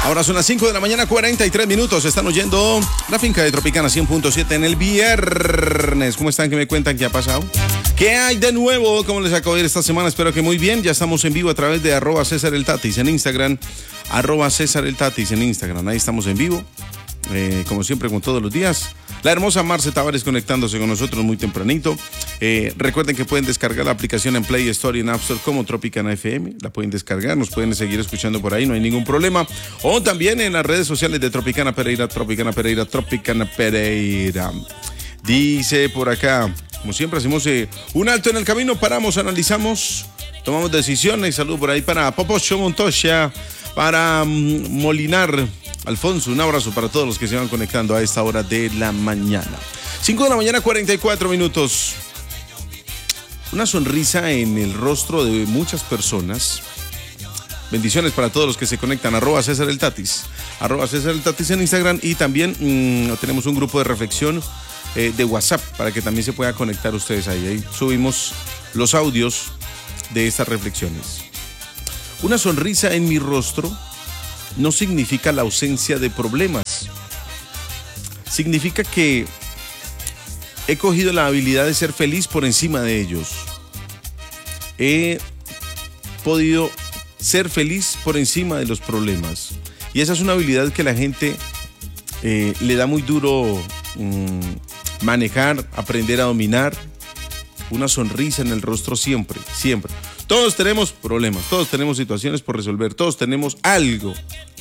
Ahora son las 5 de la mañana, 43 minutos. Están oyendo la finca de Tropicana 100.7 en el viernes. ¿Cómo están? ¿Qué me cuentan? ¿Qué ha pasado? ¿Qué hay de nuevo? ¿Cómo les acabo de ir esta semana? Espero que muy bien. Ya estamos en vivo a través de @CésarElTatis en Instagram. @CésarElTatis en Instagram. Ahí estamos en vivo. Como siempre, como todos los días. La hermosa Marce Tavares conectándose con nosotros muy tempranito. Recuerden que pueden descargar la aplicación en Play Store y en App Store como Tropicana FM. La pueden descargar, nos pueden seguir escuchando por ahí, no hay ningún problema. O también en las redes sociales de Tropicana Pereira, Tropicana Pereira, Tropicana Pereira. Dice por acá, como siempre hacemos un alto en el camino, paramos, analizamos, tomamos decisiones. Saludos por ahí para Popocho Montoya, para Molinar Alfonso, un abrazo para todos los que se van conectando a esta hora de la mañana. 5 de la mañana, 44 minutos. Una sonrisa en el rostro de muchas personas. Bendiciones para todos los que se conectan. @CésarElTatis. @CésarElTatis en Instagram. Y también tenemos un grupo de reflexión de WhatsApp para que también se pueda conectar ustedes ahí. Ahí subimos los audios de estas reflexiones. Una sonrisa en mi rostro no significa la ausencia de problemas. Significa que he cogido la habilidad de ser feliz por encima de ellos. He podido ser feliz por encima de los problemas. Y esa es una habilidad que la gente le da muy duro manejar, aprender a dominar. Una sonrisa en el rostro siempre, siempre. Todos tenemos problemas, todos tenemos situaciones por resolver, todos tenemos algo